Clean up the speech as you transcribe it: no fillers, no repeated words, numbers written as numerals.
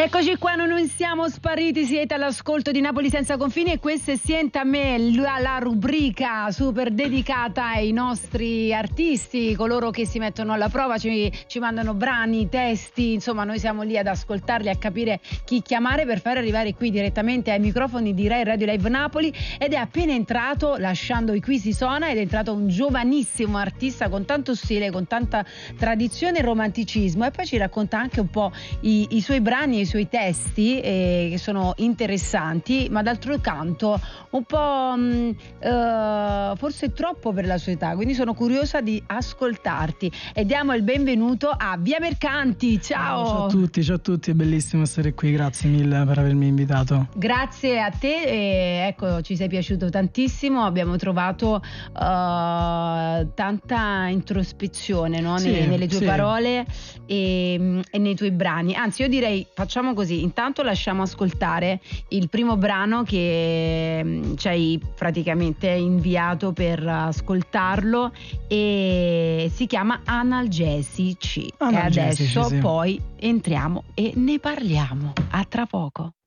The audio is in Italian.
Eccoci qua, non siamo spariti, siete all'ascolto di Napoli Senza Confini e questa è Sienta Me, la rubrica super dedicata ai nostri artisti, coloro che si mettono alla prova, ci mandano brani, testi, insomma noi siamo lì ad ascoltarli, a capire chi chiamare per far arrivare qui direttamente ai microfoni di Rai Radio Live Napoli. Ed è appena entrato, lasciando i Qui si suona, ed è entrato un giovanissimo artista con tanto stile, con tanta tradizione e romanticismo, e poi ci racconta anche un po' i suoi brani e i suoi testi che sono interessanti, ma d'altro canto un po' forse troppo per la sua età, quindi sono curiosa di ascoltarti e diamo il benvenuto a Via Mercanti. Ciao ciao a tutti, è bellissimo essere qui, grazie mille per avermi invitato. Grazie a te, ecco, ci sei piaciuto tantissimo, abbiamo trovato tanta introspezione, no? Nelle tue parole e nei tuoi brani. Anzi, io direi facciamo così, intanto lasciamo ascoltare il primo brano che ci hai praticamente inviato per ascoltarlo, e si chiama Analgesici. E adesso poi entriamo e ne parliamo. A tra poco.